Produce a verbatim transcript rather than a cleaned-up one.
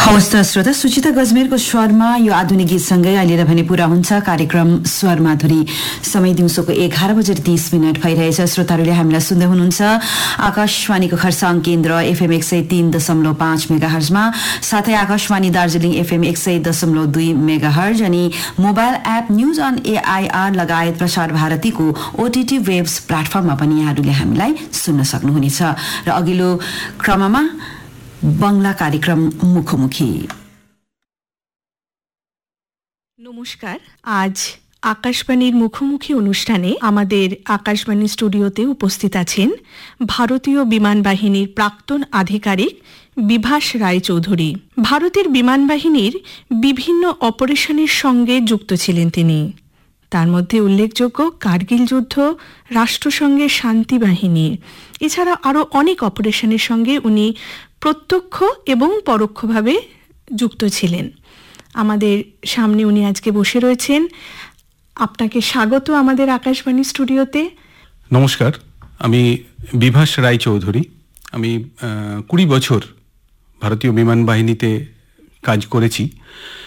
हवस् त श्रोता, सुचिता गजमेरको स्वरमा यो आधुनिक गीतसँगै अहिले भने पूरा हुन्छ कार्यक्रम स्वर माधुरी। समय दिउँसोको एघार बजेर तीस मिनट भइरहेछ। श्रोताहरूले हामीलाई सुन्दै हुनुहुन्छ आकाशवाणीको खरसाङ केन्द्र एफएम एक सय तीन दशमलव पाँच मेगा हर्जमा, साथै आकाशवाणी दार्जिलिङ एफएम एक सय दशमलव दुई मेगा हर्ज अनि mobile app news on AIR लगायत प्रसार भारतीको ओटीटी वेब्स प्लेटफर्ममा पनि यहाँहरूले हामीलाई सुन्न सक्नुहुनेछ। र अघिल्लो क्रममा বাংলা कार्यक्रम মুখোমুখি। নমস্কার। আজ আকাশবাণীর মুখোমুখি অনুষ্ঠানে আমাদের আকাশবাণী স্টুডিওতে উপস্থিত আছেন ভারতীয় বিমান বাহিনীর প্রাক্তন আধিকারিক বিভাস রায় চৌধুরী। ভারতের বিমান বাহিনীর বিভিন্ন অপারেশনের সঙ্গে যুক্ত ছিলেন তিনি। তার মধ্যে উল্লেখযোগ্য কার্গিল যুদ্ধ, রাষ্ট্রসংঘের শান্তি বাহিনী, এছাড়া আরও অনেক অপারেশনের সঙ্গে উনি প্রত্যক্ষ এবং পরোক্ষভাবে যুক্ত ছিলেন। আমাদের সামনে উনি আজকে বসে রয়েছেন। আপনাকে স্বাগত আমাদের আকাশবাণী স্টুডিওতে। নমস্কার, আমি বিভাস রায় চৌধুরী। আমি কুড়ি বছর ভারতীয় বিমান বাহিনীতে কাজ করেছি।